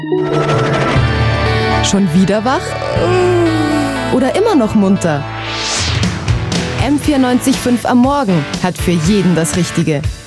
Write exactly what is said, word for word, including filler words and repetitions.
Schon wieder wach? Oder immer noch munter? M vierundneunzig Komma fünf am Morgen hat für jeden das Richtige.